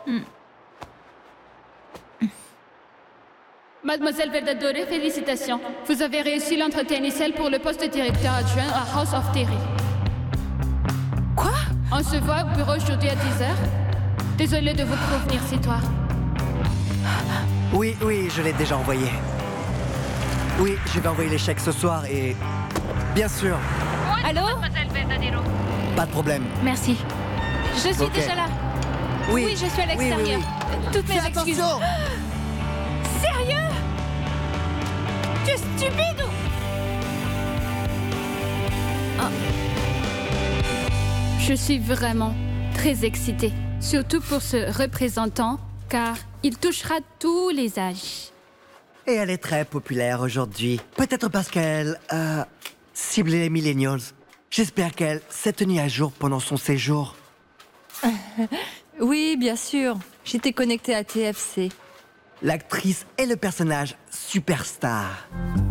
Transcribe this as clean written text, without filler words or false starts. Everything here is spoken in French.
Mademoiselle Veldadore, félicitations. Vous avez réussi l'entretien initial pour le poste de directeur adjoint à House of Terry. Quoi? On se voit au bureau aujourd'hui à 10h. Désolée de vous prévenir si tard. Oui, je l'ai déjà envoyé. Oui, je vais envoyer les chèques ce soir et... Bien sûr, Allô? pas de problème. Merci. Je suis déjà là. Oui, je suis à l'extérieur. Toutes mes excuses. Attention! Sérieux? Tu es stupide ou... Je suis vraiment très excitée. Surtout pour ce représentant, car il touchera tous les âges. Et elle est très populaire aujourd'hui. Peut-être parce qu'elle cible les millennials. J'espère qu'elle s'est tenue à jour pendant son séjour. Oui, bien sûr. J'étais connectée à TFC. L'actrice et le personnage superstar.